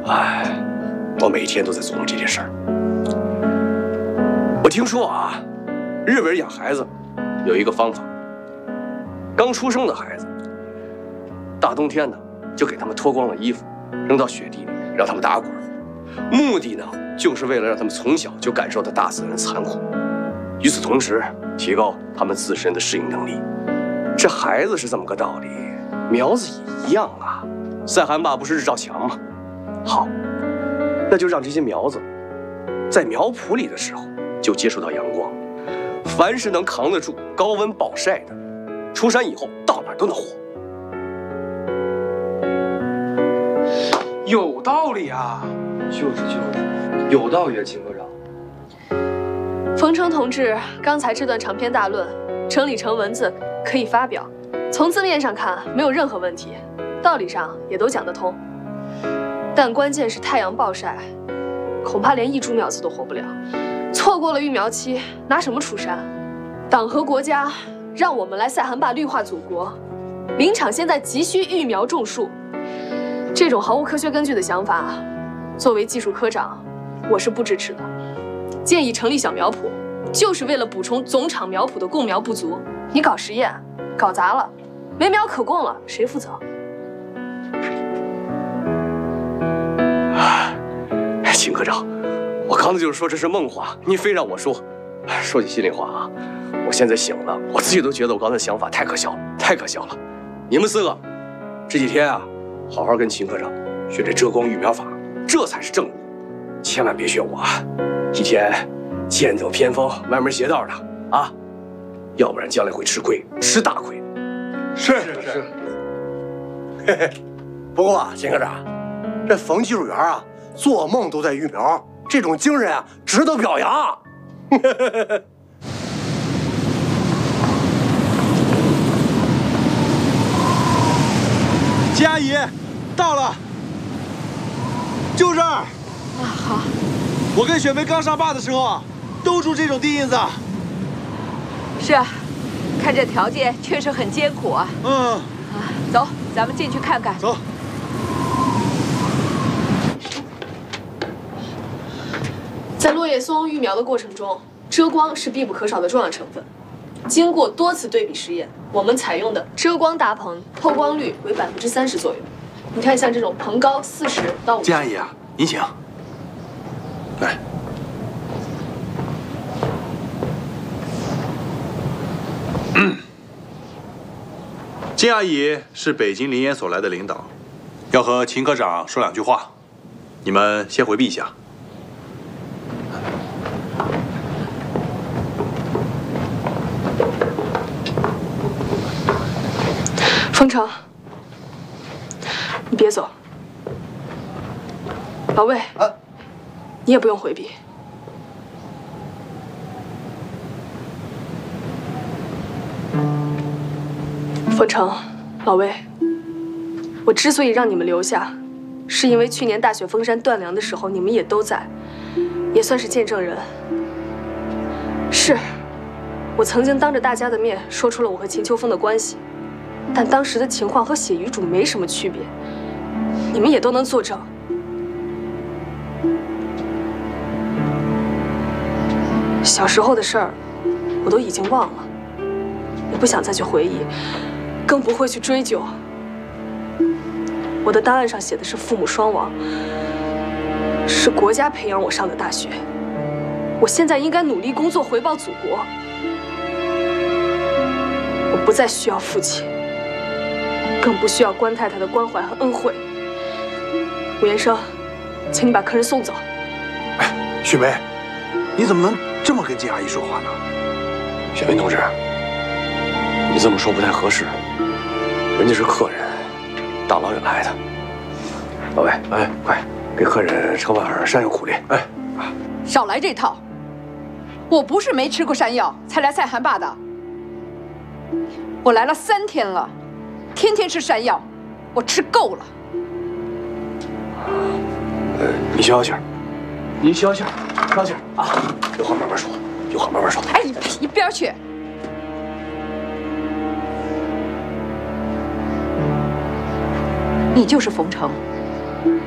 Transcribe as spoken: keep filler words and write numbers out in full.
哎，我每天都在琢磨这件事儿。我听说啊，日本人养孩子有一个方法，刚出生的孩子，大冬天的就给他们脱光了衣服，扔到雪地里，让他们打滚，目的呢，就是为了让他们从小就感受到大自然的残酷，与此同时，提高他们自身的适应能力。这孩子是这么个道理，苗子也一样啊。赛寒坝不是日照强吗？好，那就让这些苗子在苗圃里的时候就接触到阳光。凡是能扛得住高温暴晒的，出山以后到哪儿都能活。 有道理啊！ 就是就是，有道理啊，秦科长。 冯程同志刚才这段长篇大论，整理成文字可以发表。从字面上看没有任何问题，道理上也都讲得通。但关键是太阳暴晒，恐怕连一株苗子都活不了。错过了育苗期，拿什么出山？党和国家让我们来塞罕坝绿化祖国，林场现在急需育苗种树。这种毫无科学根据的想法，作为技术科长，我是不支持的。建议成立小苗圃，就是为了补充总场苗圃的供苗不足。你搞实验，搞砸了，没苗可供了，谁负责？ 秦科长，我刚才就是说这是梦话，你非让我说。说句心里话啊，我现在醒了，我自己都觉得我刚才想法太可笑了，太可笑了。你们四个这几天啊，好好跟秦科长学这遮光育苗法，这才是正路，千万别学我啊！一天剑走偏锋、歪门邪道的啊，要不然将来会吃亏，吃大亏。 是是是。嘿嘿，不过啊，秦科长，这冯技术员啊，做梦都在育苗，这种精神啊，值得表扬。 金阿姨，到了，就这儿。 啊，好。 我跟雪梅刚上坝的时候啊，都住这种地印子。 是啊，看这条件确实很艰苦啊。 嗯。 啊，走，咱们进去看看。 走。 在落叶松育苗的过程中，遮光是必不可少的重要成分。经过多次对比实验，我们采用的遮光大棚透光率为百分之三十左右。你看，像这种棚高四十到五十。 金阿姨啊，您请。来。嗯。金阿姨是北京林研所来的领导，要和秦科长说两句话，你们先回避一下。 冯程，你别走。老魏，啊，你也不用回避。冯程，老魏，我之所以让你们留下，是因为去年大雪封山断粮的时候，你们也都在，也算是见证人。是，我曾经当着大家的面说出了我和秦秋风的关系。但当时的情况和写遗嘱没什么区别，你们也都能作证。小时候的事儿，我都已经忘了，也不想再去回忆，更不会去追究。我的档案上写的是父母双亡，是国家培养我上的大学。我现在应该努力工作，回报祖国。我不再需要父亲。更不需要关太太的关怀和恩惠。武延生，请你把客人送走。 哎，雪梅，你怎么能这么跟金阿姨说话呢？ 雪梅同志，你这么说不太合适，人家是客人，大老远来的。老魏，哎，快给客人盛碗山药苦苓。哎， 少来这套！我不是没吃过山药才来塞罕坝的，我来了三天了。天天吃山药，我吃够了。 呃，你消消气儿，你消消气儿，消消气儿啊！有话慢慢说，有话慢慢说。 哎，你一边去！你就是冯程，